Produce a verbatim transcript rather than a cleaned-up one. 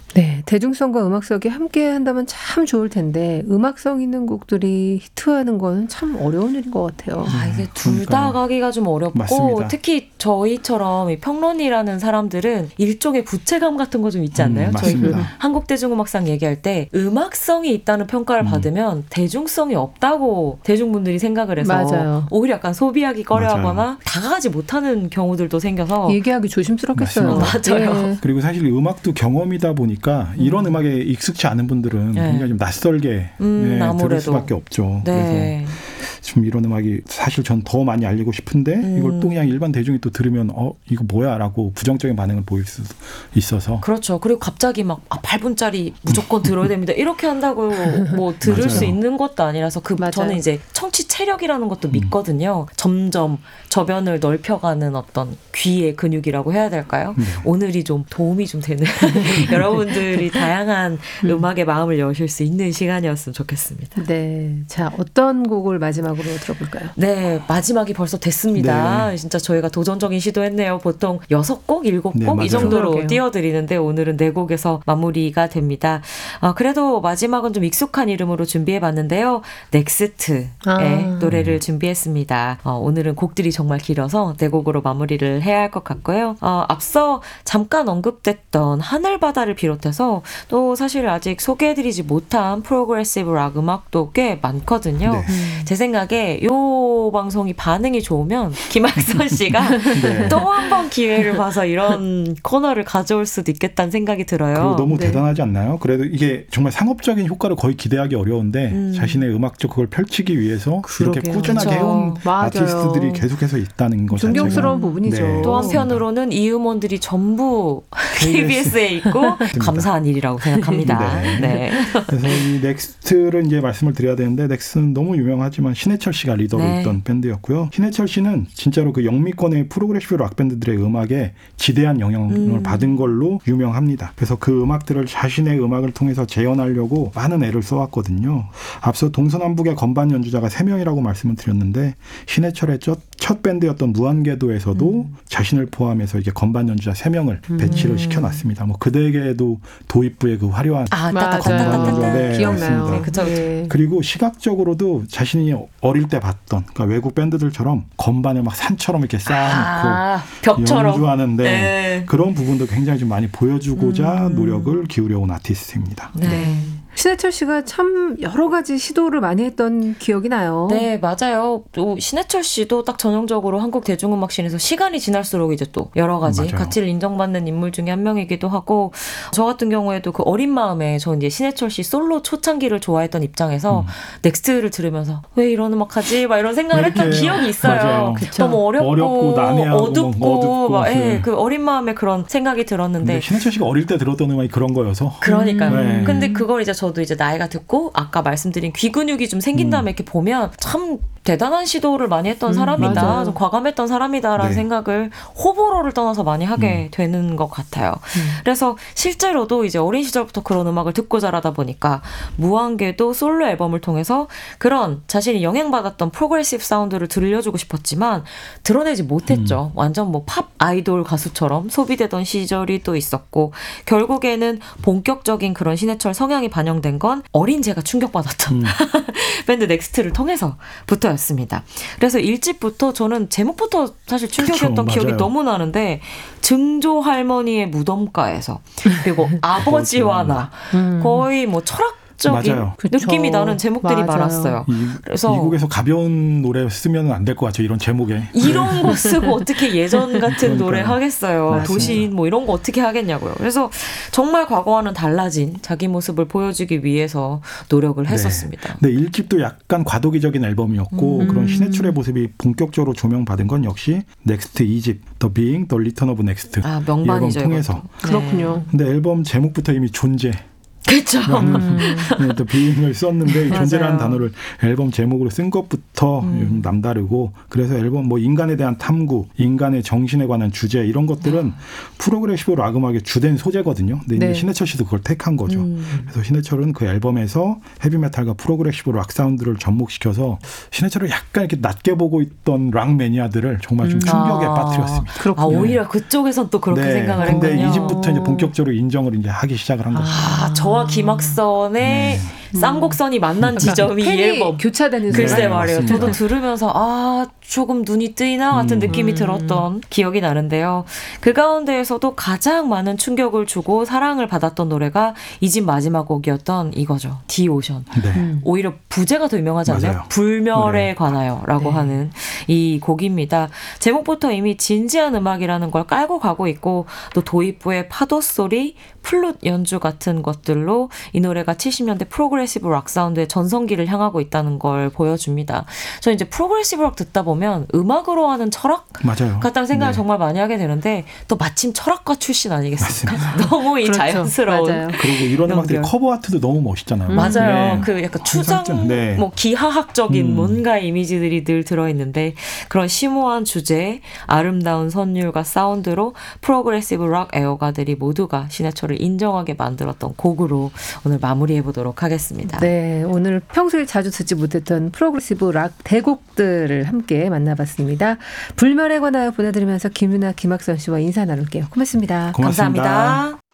네, 대중성과 음악성이 함께 한다면 참 좋을 텐데 음악성 있는 곡들이 히트하는 건 참 어려운 일인 것 같아요. 아, 이게 둘 다 가기가 좀 어렵고 맞습니다. 특히 저희처럼 이 평론이라는 사람들은 일종의 부채감 같은 거 좀 있지 않나요? 음, 저희 그 맞습니다. 한국대중음악상 얘기할 때 음악성이 있다는 평가를 음. 받으면 대중성이 없다고 대중분들이 생각을 해서 맞아요. 오히려 약간 소비하기 꺼려하거나 맞아요. 다가가지 못하는 경우들도 생겨서 얘기하기 조심스럽겠어요. 맞습니다. 맞아요. 예. 그리고 사실 음악도 경험이다 보니까 음. 이런 음악에 익숙치 않은 분들은 네. 굉장히 좀 낯설게 음, 네, 들을 아무래도. 수밖에 없죠. 네. 그래서 좀 이런 음악이 사실 전 더 많이 알리고 싶은데 음. 이걸 또 그냥 일반 대중이 또 들으면 어 이거 뭐야 라고 부정적인 반응을 보일 수 있어서 그렇죠. 그리고 갑자기 막 아, 팔 분짜리 무조건 들어야 됩니다. 이렇게 한다고 뭐 들을 맞아요. 수 있는 것도 아니라서 그 맞아요. 저는 이제 청취 체력이라는 것도 믿거든요. 점점 저변을 넓혀가는 어떤 귀의 근육이라고 해야 될까요? 네. 오늘이 좀 도움이 좀 되는 여러분들이 다양한 음악에 마음을 여실 수 있는 시간이었으면 좋겠습니다. 네, 자 어떤 곡을 마지막으로 들어볼까요? 네, 마지막이 벌써 됐습니다. 네. 진짜 저희가 도전적인 시도했네요. 보통 여섯 곡, 일곱 곡 네, 이 맞아요. 정도로 그러게요. 띄워드리는데 오늘은 네 곡에서 마무리가 됩니다. 어, 그래도 마지막은 좀 익숙한 이름으로 준비해봤는데요. 넥스트의 아. 노래를 준비했습니다. 어, 오늘은 곡들이 정말 길어서 네 곡으로 마무리를 해야 할 것 같고요. 어, 앞서 잠깐 언급됐던 하늘바다를 비롯해서 또 사실 아직 소개해드리지 못한 프로그레시브 락 음악도 꽤 많거든요. 네. 제 생각에 이 방송이 반응이 좋으면 김학선 씨가 네. 또 한 번 기회를 봐서 이런 코너를 가져올 수도 있겠다는 생각이 들어요. 그리고 너무 네. 대단하지 않나요? 그래도 이게 정말 상업적인 효과를 거의 기대하기 어려운데 음. 자신의 음악적 그걸 펼치기 위해서 이렇게 그러게요. 꾸준하게 그쵸. 해온 맞아요. 아티스트들이 계속해서 있다는 것 존경스러운 자체가 부분이죠. 네. 또 한편으로는 이 음원들이 전부 케이비에스에 있고 감사한 일이라고 생각합니다. 네. 네. 그래서 이 넥스트를 이제 말씀을 드려야 되는데 넥스트는 너무 유명하지만 신해철 씨가 리더로 네. 있던 밴드였고요. 신해철 씨는 진짜로 그 영미권의 프로그레시브 락 밴드들의 음악에 지대한 영향을 음. 받은 걸로 유명합니다. 그래서 그 음악들을 자신의 음악을 통해서 재현하려고 많은 애를 써왔거든요. 앞서 동서남북의 건반 연주자가 세 명이라고 말씀을 드렸는데 신해철의 첫, 첫 밴드였던 무한궤도에서도 음. 자신을 포함해서 이게 건반 연주자 세 명을 배치를 음. 시켜놨습니다. 뭐 그대에게도 도입부의 그 화려한 아, 맞아요. 따따따따따따. 네, 기억나요. 맞습니다. 네, 그쵸, 그쵸. 네. 그리고 시각적으로도 자신이 어릴 때 봤던 그러니까 외국 밴드들처럼 건반을 막 산처럼 이렇게 쌓아놓고 아, 벽처럼. 연주하는데 네. 그런 부분도 굉장히 좀 많이 보여주고자 음. 노력을 기울여온 아티스트입니다. 네. 신해철 씨가 참 여러 가지 시도를 많이 했던 기억이 나요. 네, 맞아요. 또 신해철 씨도 딱 전형적으로 한국 대중음악씬에서 시간이 지날수록 이제 또 여러 가지 맞아요. 가치를 인정받는 인물 중에 한 명이기도 하고, 저 같은 경우에도 그 어린 마음에 저 이제 신해철 씨 솔로 초창기를 좋아했던 입장에서 음. 넥스트를 들으면서 왜 이런 음악 하지? 막 이런 생각을 이렇게 했던 기억이 있어요. 맞아요. 그쵸. 너무 어렵고, 어렵고 난해하고 어둡고, 뭐 어둡고, 막, 예, 네. 그 어린 마음에 그런 생각이 들었는데. 근데 신해철 씨가 어릴 때 들었던 음악이 그런 거여서 그러니까요. 네. 근데 그걸 이제 저도 이제 나이가 듣고 아까 말씀드린 귀 근육이 좀 생긴 다음에 음. 이렇게 보면 참 대단한 시도를 많이 했던 음, 사람이다. 맞아요. 좀 과감했던 사람이다라는 네. 생각을 호불호를 떠나서 많이 하게 되는 것 같아요. 그래서 실제로도 이제 어린 시절부터 그런 음악을 듣고 자라다 보니까 무한궤도 솔로 앨범을 통해서 그런 자신이 영향받았던 프로그레시브 사운드를 들려주고 싶었지만 드러내지 못했죠. 완전 뭐 팝 아이돌 가수처럼 소비되던 시절이 또 있었고, 결국에는 본격적인 그런 신해철 성향이 반영된 건 어린 제가 충격받았던 음. 밴드 넥스트를 통해서부터였습니다. 그래서 일 집부터 저는 제목부터 사실 충격이었던 그쵸, 기억이 맞아요. 너무 나는데, 증조 할머니의 무덤가에서, 그리고 아버지와 나, 음. 거의 뭐 철학 적인 맞아요. 느낌이 그쵸. 나는 제목들이 맞아요. 많았어요. 이, 그래서 미국에서 가벼운 노래 쓰면 안 될 것 같죠. 이런 제목에. 이런 거 쓰고 어떻게 예전 같은 그러니까요. 노래 하겠어요. 맞습니다. 도시인 뭐 이런 거 어떻게 하겠냐고요. 그래서 정말 과거와는 달라진 자기 모습을 보여주기 위해서 노력을 했었습니다. 네, 일 집도 약간 과도기적인 앨범이었고 음. 그런 신해철의 모습이 본격적으로 조명받은 건 역시 넥스트 이 집 The Being, The Return of Next 아, 이 앨범 명반이죠. 통해서. 이것도. 그렇군요. 근데 앨범 제목부터 이미 존재 그렇죠. 음. 네, 또 비잉을 썼는데 맞아요. 존재라는 단어를 앨범 제목으로 쓴 것부터 음. 좀 남다르고 그래서 앨범 뭐 인간에 대한 탐구, 인간의 정신에 관한 주제 이런 것들은 프로그레시브 락 음악의 주된 소재거든요. 근데 네. 이제 신해철 씨도 그걸 택한 거죠. 음. 그래서 신해철은 그 앨범에서 헤비메탈과 프로그레시브 락 사운드를 접목시켜서 신해철을 약간 이렇게 낮게 보고 있던 락 매니아들을 정말 좀 음. 충격에 아. 빠뜨렸습니다. 그렇군요. 아, 오히려 그쪽에선 또 그렇게 네, 생각을 근데 했군요. 이 집부터 이제 본격적으로 인정을 이제 하기 시작을 한 거죠. 아, 저와 김학선의 네. 쌍곡선이 만난 지점이 이 팬이 앨범. 교차되는 글쎄 네, 순간. 말이에요. 맞습니다. 저도 들으면서 아 조금 눈이 뜨이나 같은 음. 느낌이 음. 들었던 기억이 나는데요. 그 가운데에서도 가장 많은 충격을 주고 사랑을 받았던 노래가 이 집 마지막 곡이었던 이거죠. 디오션. 네. 음. 오히려 부제가 더 유명하지 않나요? 맞아요. 불멸에 네. 관하여라고 네. 하는 이 곡입니다. 제목부터 이미 진지한 음악이라는 걸 깔고 가고 있고 또 도입부의 파도 소리, 플룻 연주 같은 것들로 이 노래가 칠십 년대 프로그레시브 락 사운드의 전성기를 향하고 있다는 걸 보여줍니다. 저 이제 프로그레시브 락 듣다 보면 음악으로 하는 철학 맞아요. 같다는 생각을 네. 정말 많이 하게 되는데 또 마침 철학과 출신 아니겠습니까? 너무 이 그렇죠. 자연스러운 맞아요. 그리고 이런 음악들이 연결. 커버 아트도 너무 멋있잖아요. 음. 맞아요. 네. 그 약간 추상, 살짝, 네. 뭐 기하학적인 음. 뭔가 이미지들이 늘 들어있는데 그런 심오한 주제, 아름다운 선율과 사운드로 프로그레시브 락 애호가들이 모두가 신해철을 인정하게 만들었던 곡으로 오늘 마무리해보도록 하겠습니다. 네, 오늘 평소에 자주 듣지 못했던 프로그레시브 락 대곡들을 함께 만나봤습니다. 불멸에 관하여 보내드리면서 김윤아, 김학선 씨와 인사 나눌게요. 고맙습니다. 고맙습니다. 감사합니다.